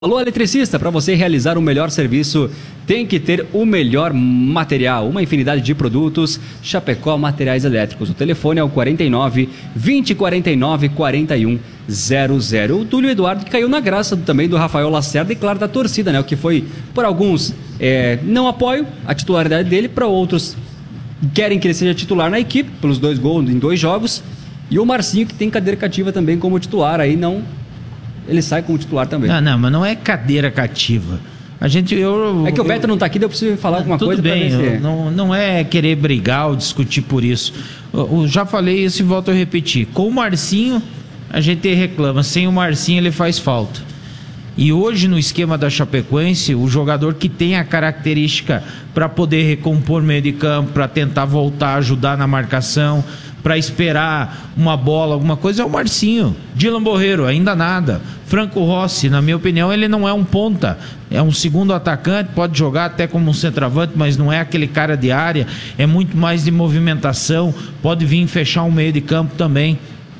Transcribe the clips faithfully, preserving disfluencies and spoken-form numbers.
Alô, eletricista, para você realizar o melhor serviço, tem que ter o melhor material, uma infinidade de produtos. Chapecó Materiais Elétricos. O telefone é o quarenta e nove, vinte, quarenta e nove, quarenta e um zero zero. O Túlio Eduardo, que caiu na graça também do Rafael Lacerda e, claro, da torcida, né? O que foi, por alguns, é, não apoio a titularidade dele, para outros querem que ele seja titular na equipe, pelos dois gols em dois jogos. E o Marcinho, que tem cadeira cativa também como titular, aí não... Ele sai como titular também. Não, não, mas não é cadeira cativa. A gente, eu, é que o Beto eu, não tá aqui, daí eu preciso falar alguma tudo coisa. Tudo bem, ver se... não, não é querer brigar ou discutir por isso. Eu, eu já falei isso e volto a repetir. Com o Marcinho, a gente reclama. Sem o Marcinho, ele faz falta. E hoje, no esquema da Chapecoense, o jogador que tem a característica para poder recompor meio de campo, para tentar voltar, ajudar na marcação, para esperar uma bola, alguma coisa, é o Marcinho. Dylan Borreiro, ainda nada. Franco Rossi, na minha opinião, ele não é um ponta, é um segundo atacante, pode jogar até como um centroavante, mas não é aquele cara de área, é muito mais de movimentação, pode vir fechar um meio de campo também.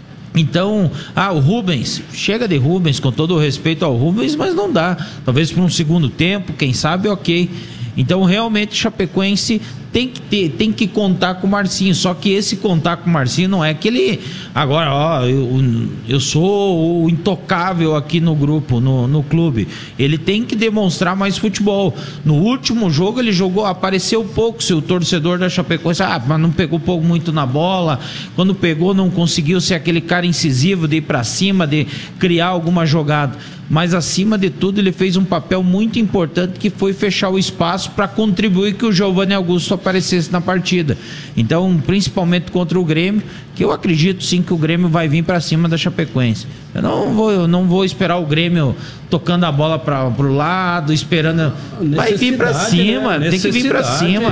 Então, ah, o Rubens, chega de Rubens, com todo o respeito ao Rubens, mas não dá. Talvez para um segundo tempo, quem sabe, ok. Então, realmente, Chapecoense tem que ter, tem que contar com o Marcinho. Só que esse contar com o Marcinho não é que ele... Agora, ó, eu, eu sou o intocável aqui no grupo, no, no clube. Ele tem que demonstrar mais futebol. No último jogo ele jogou, apareceu pouco. Se o torcedor da Chapecoense, ah, mas não pegou pouco muito na bola. Quando pegou, não conseguiu ser aquele cara incisivo de ir pra cima, de criar alguma jogada. Mas acima de tudo ele fez um papel muito importante, que foi fechar o espaço para contribuir que o Giovanni Augusto aparecesse na partida. Então, principalmente contra o Grêmio, que eu acredito sim que o Grêmio vai vir para cima da Chapecoense. Eu não vou, eu não vou esperar o Grêmio tocando a bola para o lado, esperando. Vai vir para cima, né? Tem que vir para cima.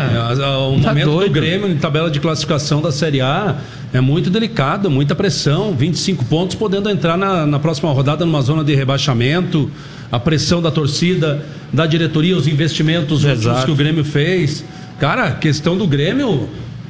O tá momento doido. Do Grêmio em tabela de classificação da Série A é muito delicado, muita pressão, vinte e cinco pontos, podendo entrar na, na próxima rodada numa zona de rebaixamento, a pressão da torcida, da diretoria, os investimentos últimos que o Grêmio fez. Cara, a questão do Grêmio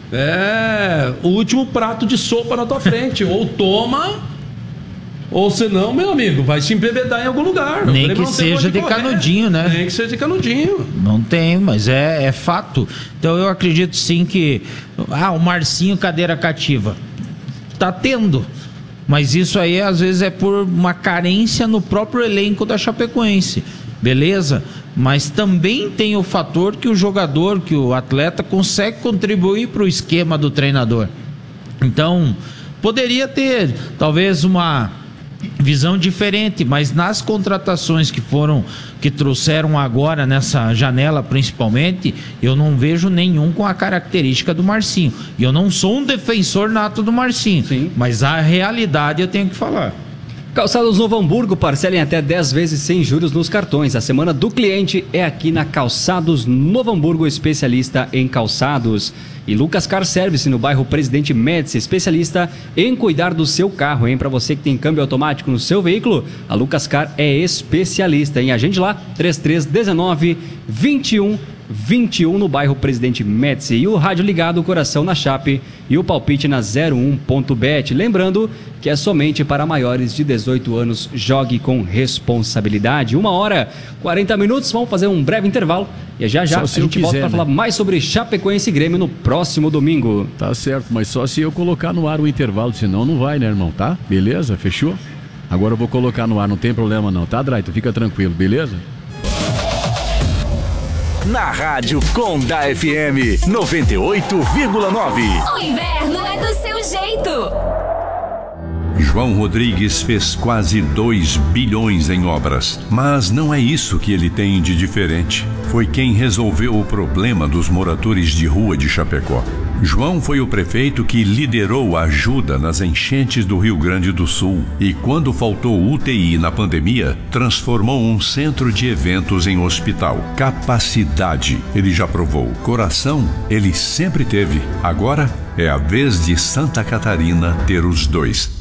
é o último prato de sopa na tua frente. Ou toma, ou senão, meu amigo, vai se embebedar em algum lugar. Nem que seja de canudinho, né? Nem que seja de canudinho. Não tem, mas é, é fato. Então eu acredito sim que... Ah, o Marcinho, cadeira cativa. Tá tendo. Mas isso aí, às vezes, é por uma carência no próprio elenco da Chapecoense. Beleza? Mas também tem o fator que o jogador, que o atleta consegue contribuir para o esquema do treinador. Então, poderia ter talvez uma visão diferente, mas nas contratações que foram, que trouxeram agora nessa janela principalmente, eu não vejo nenhum com a característica do Marcinho. E eu não sou um defensor nato do Marcinho. Sim. Mas a realidade eu tenho que falar. Calçados Novo Hamburgo, parcelem até dez vezes sem juros nos cartões. A semana do cliente é aqui na Calçados Novo Hamburgo, especialista em calçados. E Lucas Car Service, no bairro Presidente Médici, especialista em cuidar do seu carro, hein? Para você que tem câmbio automático no seu veículo, a Lucas Car é especialista, hein? Agende lá, trinta e três, dezenove, vinte e um, vinte e um, no bairro Presidente Médici. E o rádio ligado, o coração na chape e o palpite na zero um ponto bet. Lembrando que é somente para maiores de dezoito anos. Jogue com responsabilidade. Uma hora, quarenta minutos. Vamos fazer um breve intervalo. E já já a gente quiser, volta para né? falar mais sobre Chapecoense e Grêmio no próximo domingo. Tá certo, mas só se eu colocar no ar o intervalo, senão não vai, né, irmão? Tá? Beleza? Fechou? Agora eu vou colocar no ar, não tem problema não, tá, Draito? Fica tranquilo, beleza? Na Rádio Conda F M noventa e oito vírgula nove. O inverno é do seu jeito. João Rodrigues fez quase dois bilhões em obras, mas não é isso que ele tem de diferente. Foi quem resolveu o problema dos moradores de rua de Chapecó. João foi o prefeito que liderou a ajuda nas enchentes do Rio Grande do Sul e, quando faltou U T I na pandemia, transformou um centro de eventos em hospital. Capacidade, ele já provou. Coração, ele sempre teve. Agora é a vez de Santa Catarina ter os dois.